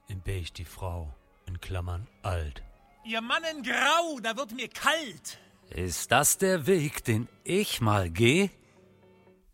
in beige die Frau, in Klammern alt. Ihr Mann in Grau, da wird mir kalt. Ist das der Weg, den ich mal geh?